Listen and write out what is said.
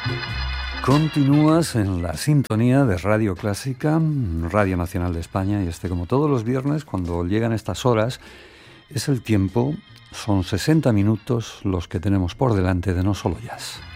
Continúas en la sintonía de Radio Clásica, Radio Nacional de España, y como todos los viernes, cuando llegan estas horas, es el tiempo, son 60 minutos los que tenemos por delante de No Solo Jazz.